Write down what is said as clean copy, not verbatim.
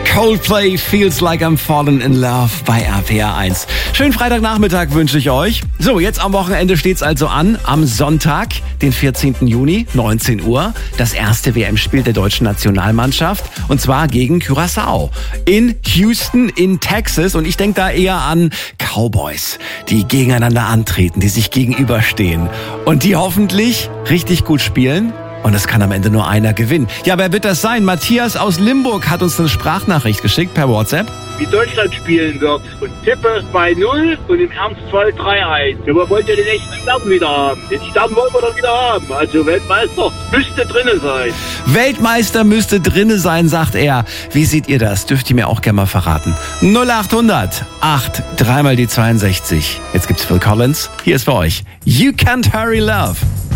Coldplay Feels Like I'm Falling in Love bei RPR 1. Schönen Freitagnachmittag wünsche ich euch. So, jetzt am Wochenende steht's also an. Am Sonntag, den 14. Juni, 19 Uhr, das erste WM-Spiel der deutschen Nationalmannschaft. Und zwar gegen Curaçao. In Houston in Texas. Und ich denke da eher an Cowboys, die gegeneinander antreten, die sich gegenüberstehen. Und die hoffentlich richtig gut spielen. Und es kann am Ende nur einer gewinnen. Ja, wer wird das sein? Matthias aus Limburg hat uns eine Sprachnachricht geschickt per WhatsApp. Wie Deutschland spielen wird. Und tippe 2-0 und im Ernstfall 3-1. Wir wollen ja den echten Stern wieder haben. Den Stern wollen wir doch wieder haben. Also Weltmeister müsste drinne sein. Weltmeister müsste drinne sein, sagt er. Wie seht ihr das? Dürft ihr mir auch gerne mal verraten. 0800 8 3 mal die 62. Jetzt gibt's Phil Collins. Hier ist für euch You Can't Hurry Love.